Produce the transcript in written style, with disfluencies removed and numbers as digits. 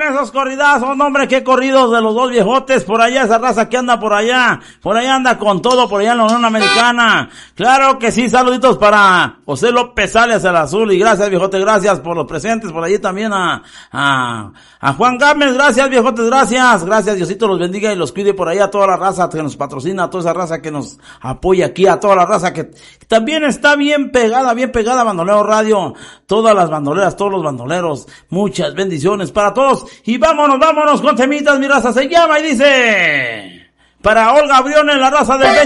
esos corridazos, hombre, qué corridos de los dos viejotes, por allá, esa raza que anda por allá anda con todo, por allá en la Unión Americana. Claro que sí, saluditos para José López Sales, el azul, y gracias, viejote, gracias por los presentes, por allí también a Juan Gámez, gracias, viejotes, gracias, Diosito los bendiga y los cuide por allá, a toda la raza que nos patrocina, a toda esa raza que nos apoya aquí, a toda la raza que también está bien pegada a Bandolero Radio, todas las bandoleras, todos los bandoleros, muchas bendiciones para todos, y vámonos con temitas, mi raza, se llama y dice, para Olga Briones, la raza del